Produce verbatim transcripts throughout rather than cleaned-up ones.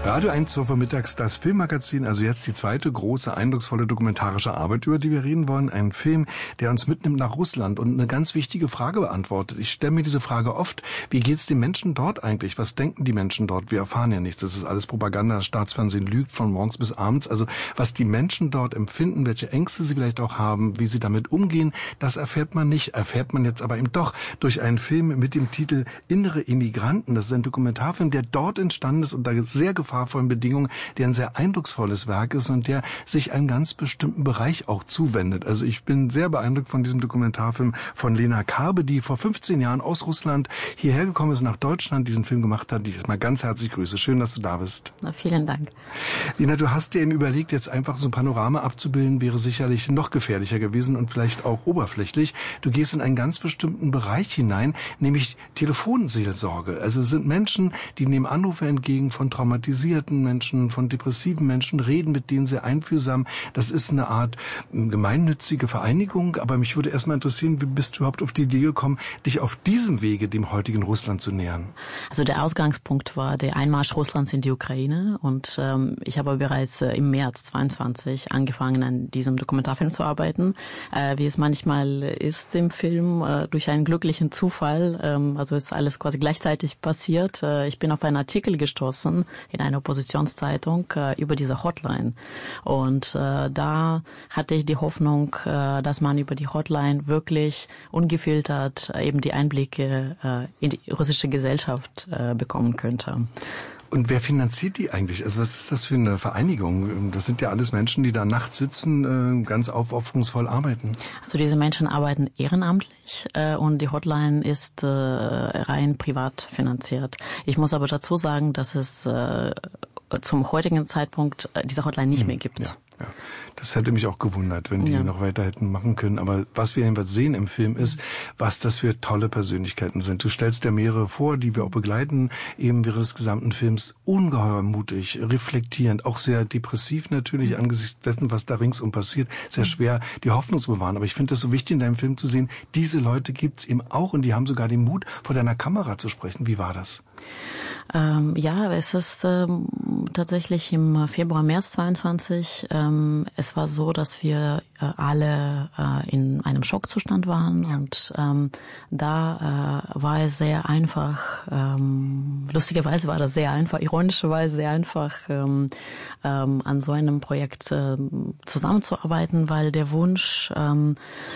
Radio eins zur Vormittags, das Filmmagazin, also jetzt die zweite große, eindrucksvolle dokumentarische Arbeit, über die wir reden wollen. Ein Film, der uns mitnimmt nach Russland und eine ganz wichtige Frage beantwortet. Ich stelle mir diese Frage oft, wie geht's den Menschen dort eigentlich? Was denken die Menschen dort? Wir erfahren ja nichts. Das ist alles Propaganda, das Staatsfernsehen lügt von morgens bis abends. Also was die Menschen dort empfinden, welche Ängste sie vielleicht auch haben, wie sie damit umgehen, das erfährt man nicht. Erfährt man jetzt aber eben doch durch einen Film mit dem Titel Innere Immigranten. Das ist ein Dokumentarfilm, der dort entstanden ist unter sehr gefahrvollen Bedingungen, der ein sehr eindrucksvolles Werk ist und der sich einem ganz bestimmten Bereich auch zuwendet. Also ich bin sehr beeindruckt von diesem Dokumentarfilm von Lena Karbe, die vor fünfzehn Jahren aus Russland hierher gekommen ist, nach Deutschland, diesen Film gemacht hat, die ich mal ganz herzlich grüße. Schön, dass du da bist. Na, vielen Dank. Lena, du hast dir eben überlegt, jetzt einfach so ein Panorama abzubilden, wäre sicherlich noch gefährlicher gewesen und vielleicht auch oberflächlich. Du gehst in einen ganz bestimmten Bereich hinein, nämlich Telefonseelsorge. Also es sind Menschen, die nehmen Anrufe entgegen von traumatisierten Menschen, von depressiven Menschen, reden mit denen sehr einfühlsam. Das ist eine Art gemeinnützige Vereinigung, aber mich würde erstmal interessieren, wie bist du überhaupt auf die Idee gekommen, dich auf diesem Wege dem heutigen Russland zu nähern? Also der Ausgangspunkt war der Einmarsch Russlands in die Ukraine und ähm, ich habe bereits äh, im März zweiundzwanzig angefangen, an diesem Dokumentarfilm zu arbeiten. Äh, wie es manchmal ist im Film, äh, durch einen glücklichen Zufall, ähm, also ist alles quasi gleichzeitig passiert. Äh, ich bin auf einen Artikel gestoßen in einer Oppositionszeitung äh, über diese Hotline. Und äh, da hatte ich die Hoffnung, äh, dass man über die Hotline wirklich ungefiltert äh, eben die Einblicke äh, in die russische Gesellschaft äh, bekommen könnte. Und wer finanziert die eigentlich? Also was ist das für eine Vereinigung? Das sind ja alles Menschen, die da nachts sitzen, ganz aufopferungsvoll arbeiten. Also diese Menschen arbeiten ehrenamtlich und die Hotline ist rein privat finanziert. Ich muss aber dazu sagen, dass es zum heutigen Zeitpunkt diese Hotline nicht mehr gibt. Ja. Ja, das hätte mich auch gewundert, wenn die ja. noch weiter hätten machen können. Aber was wir jedenfalls sehen im Film ist, was das für tolle Persönlichkeiten sind. Du stellst ja mehrere vor, die wir auch begleiten, eben während des gesamten Films. Ungeheuer mutig, reflektierend, auch sehr depressiv natürlich angesichts dessen, was da ringsum passiert. Sehr schwer, die Hoffnung zu bewahren. Aber ich finde das so wichtig in deinem Film zu sehen, diese Leute gibt's eben auch und die haben sogar den Mut, vor deiner Kamera zu sprechen. Wie war das? Ähm, ja, es ist ähm, tatsächlich im Februar, März zweiundzwanzig. Ähm, es war so, dass wir äh, alle äh, in einem Schockzustand waren ja. und ähm, da äh, war es sehr einfach. Ähm, lustigerweise war das sehr einfach, ironischerweise sehr einfach, ähm, ähm, an so einem Projekt äh, zusammenzuarbeiten, weil der Wunsch, ähm,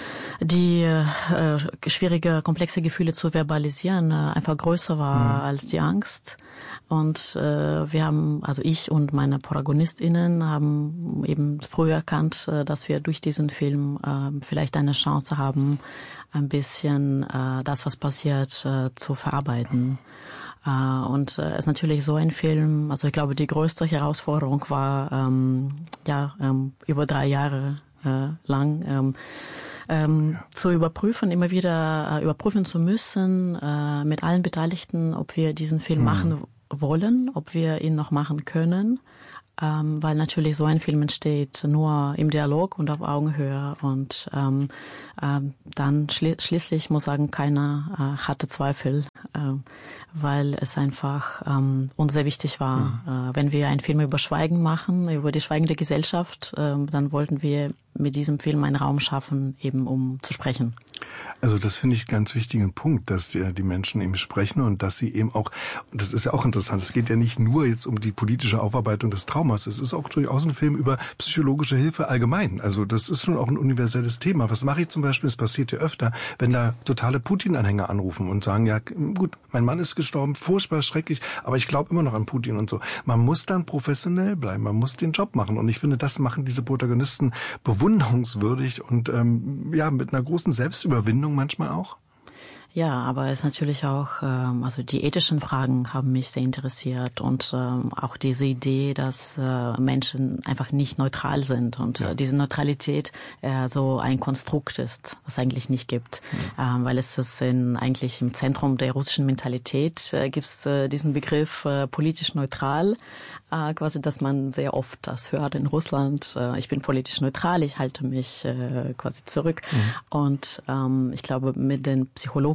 die äh, schwierige, komplexe Gefühle zu verbalisieren, äh, einfach größer war mhm. als die Angst. Und äh, wir haben, also ich und meine ProtagonistInnen haben eben früh erkannt, äh, dass wir durch diesen Film äh, vielleicht eine Chance haben, ein bisschen äh, das, was passiert, äh, zu verarbeiten. Äh, und es äh, ist natürlich so ein Film, also ich glaube, die größte Herausforderung war, ähm, ja, ähm, über drei Jahre äh, lang, ähm, Ähm, ja. zu überprüfen, immer wieder äh, überprüfen zu müssen äh, mit allen Beteiligten, ob wir diesen Film mhm. machen wollen, ob wir ihn noch machen können, ähm, weil natürlich so ein Film entsteht nur im Dialog und auf Augenhöhe und ähm, äh, dann schli- schließlich muss sagen, keiner äh, hatte Zweifel, äh, weil es einfach ähm, uns sehr wichtig war. Mhm. Äh, wenn wir einen Film über Schweigen machen, über die schweigende Gesellschaft, äh, dann wollten wir mit diesem Film einen Raum schaffen, eben um zu sprechen. Also das finde ich einen ganz wichtigen Punkt, dass die, die Menschen eben sprechen und dass sie eben auch, und das ist ja auch interessant, es geht ja nicht nur jetzt um die politische Aufarbeitung des Traumas, es ist auch durchaus ein Film über psychologische Hilfe allgemein. Also das ist schon auch ein universelles Thema. Was mache ich zum Beispiel, es passiert ja öfter, wenn da totale Putin-Anhänger anrufen und sagen, ja gut, mein Mann ist gestorben, furchtbar schrecklich, aber ich glaube immer noch an Putin und so. Man muss dann professionell bleiben, man muss den Job machen und ich finde, das machen diese Protagonisten bewunderungswürdig und ähm, ja mit einer großen Selbstüberwindung manchmal auch. Ja, aber es ist natürlich auch, ähm, also die ethischen Fragen haben mich sehr interessiert und ähm, auch diese Idee, dass äh, Menschen einfach nicht neutral sind und ja. äh, diese Neutralität äh, so ein Konstrukt ist, was eigentlich nicht gibt, ja. ähm, weil es ist in, eigentlich im Zentrum der russischen Mentalität äh, gibt es äh, diesen Begriff äh, politisch neutral, äh, quasi, dass man sehr oft das hört in Russland. Äh, ich bin politisch neutral, ich halte mich äh, quasi zurück mhm. und ähm, ich glaube, mit den Psychologen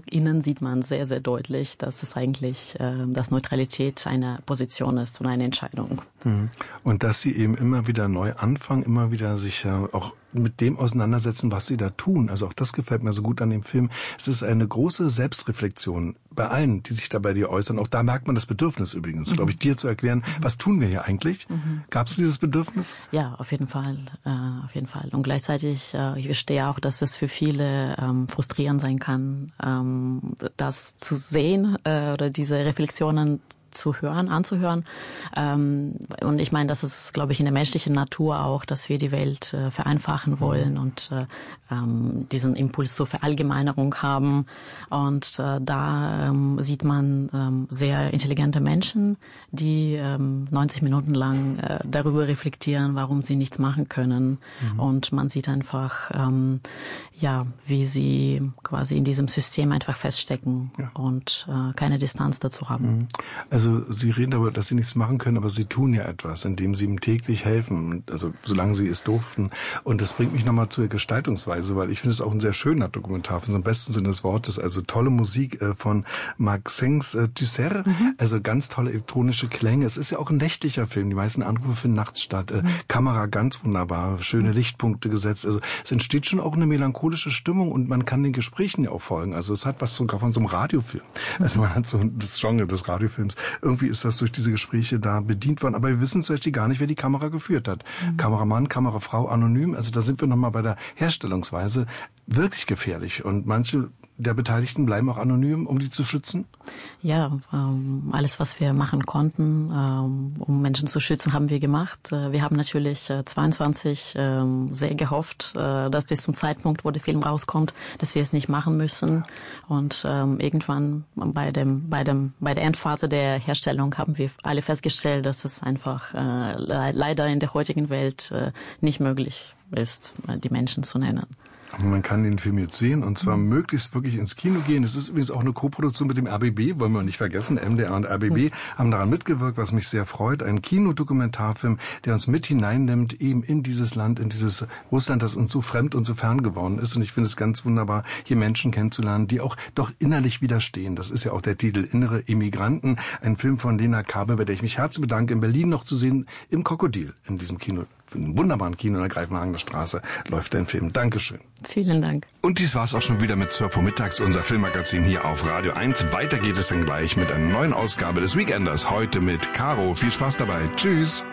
innen sieht man sehr, sehr deutlich, dass es eigentlich, äh, dass Neutralität eine Position ist und eine Entscheidung. Und dass sie eben immer wieder neu anfangen, immer wieder sich äh, auch mit dem auseinandersetzen, was sie da tun. Also auch das gefällt mir so gut an dem Film. Es ist eine große Selbstreflexion bei allen, die sich da bei dir äußern. Auch da merkt man das Bedürfnis übrigens, mhm. glaube ich, dir zu erklären, mhm. was tun wir hier eigentlich? Mhm. Gab es dieses Bedürfnis? Ja, auf jeden Fall, äh, auf jeden Fall. Und gleichzeitig, äh, ich verstehe auch, dass es für viele ähm, frustrierend sein kann, ähm, das zu sehen äh, oder diese Reflexionen zu hören, anzuhören. Ähm, und ich meine, das ist, glaube ich, in der menschlichen Natur auch, dass wir die Welt äh, vereinfachen wollen und äh, ähm, diesen Impuls zur Verallgemeinerung haben. Und äh, da ähm, sieht man ähm, sehr intelligente Menschen, die ähm, neunzig Minuten lang äh, darüber reflektieren, warum sie nichts machen können. Mhm. Und man sieht einfach, ähm, ja, wie sie quasi in diesem System einfach feststecken ja. und äh, keine Distanz dazu haben. Mhm. Also Also Sie reden darüber, dass Sie nichts machen können, aber Sie tun ja etwas, indem Sie ihm täglich helfen, also solange Sie es durften. Und das bringt mich nochmal zur Gestaltungsweise, weil ich finde es auch ein sehr schöner Dokumentarfilm, so im besten Sinne des Wortes. Also tolle Musik äh, von Maxence äh, Tusser, mhm. also ganz tolle elektronische Klänge. Es ist ja auch ein nächtlicher Film, die meisten Anrufe finden nachts statt. Äh, mhm. Kamera ganz wunderbar, schöne Lichtpunkte gesetzt. Also es entsteht schon auch eine melancholische Stimmung und man kann den Gesprächen ja auch folgen. Also es hat was sogar von so einem Radiofilm. Mhm. Also man hat so das Genre des Radiofilms. Irgendwie ist das durch diese Gespräche da bedient worden. Aber wir wissen zum Beispiel gar nicht, wer die Kamera geführt hat. Mhm. Kameramann, Kamerafrau, anonym. Also da sind wir nochmal bei der Herstellungsweise wirklich gefährlich. Und manche der Beteiligten bleiben auch anonym, um die zu schützen? Ja, ähm, alles, was wir machen konnten, ähm, um Menschen zu schützen, haben wir gemacht. Äh, wir haben natürlich äh, zweiundzwanzig ähm, sehr gehofft, äh, dass bis zum Zeitpunkt, wo der Film rauskommt, dass wir es nicht machen müssen. Und ähm, irgendwann bei dem, bei dem, bei der Endphase der Herstellung haben wir alle festgestellt, dass es einfach äh, le- leider in der heutigen Welt äh, nicht möglich ist, die Menschen zu nennen. Man kann den Film jetzt sehen und zwar mhm. möglichst wirklich ins Kino gehen. Es ist übrigens auch eine Koproduktion mit dem R B B, wollen wir nicht vergessen. M D R und R B B mhm. haben daran mitgewirkt, was mich sehr freut. Ein Kinodokumentarfilm, der uns mit hineinnimmt eben in dieses Land, in dieses Russland, das uns so fremd und so fern geworden ist. Und ich finde es ganz wunderbar, hier Menschen kennenzulernen, die auch doch innerlich widerstehen. Das ist ja auch der Titel Innere Immigranten. Ein Film von Lena Kabel, bei der ich mich herzlich bedanke, in Berlin noch zu sehen, im Krokodil, in diesem Kino. In einem wunderbaren Kino in der Greifenhagener Straße läuft ein Film. Dankeschön. Vielen Dank. Und dies war's auch schon wieder mit zwölf Uhr mittags, unser Filmmagazin hier auf Radio eins. Weiter geht es dann gleich mit einer neuen Ausgabe des Weekenders. Heute mit Caro. Viel Spaß dabei. Tschüss.